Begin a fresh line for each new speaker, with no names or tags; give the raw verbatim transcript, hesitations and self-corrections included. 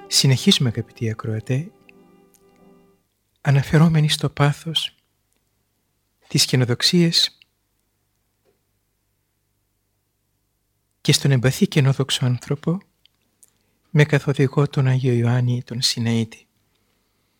Συνεχίζουμε, αγαπητοί ακροατέ, αναφερόμενοι στο πάθος, τις καινοδοξίες και στον εμπαθή καινόδοξο άνθρωπο, με καθοδηγό τον Άγιο Ιωάννη τον Συναήτη.